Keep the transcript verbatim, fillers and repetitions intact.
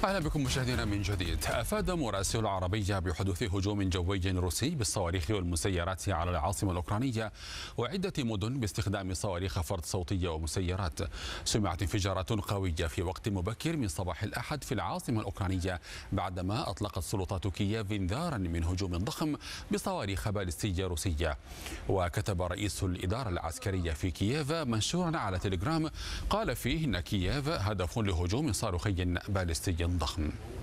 أهلا بكم مشاهدينا من جديد. أفاد مراسل العربية بحدوث هجوم جوي روسي بالصواريخ والمسيرات على العاصمة الأوكرانية وعدة مدن باستخدام صواريخ فرد صوتية ومسيرات. سمعت انفجارات قوية في وقت مبكر من صباح الأحد في العاصمة الأوكرانية بعدما أطلقت سلطات كييف انذارا من هجوم ضخم بصواريخ باليستية روسية. وكتب رئيس الإدارة العسكرية في كييف منشورا على تليجرام قال فيه إن كييف هدف لهجوم صاروخي باليستي ضخم.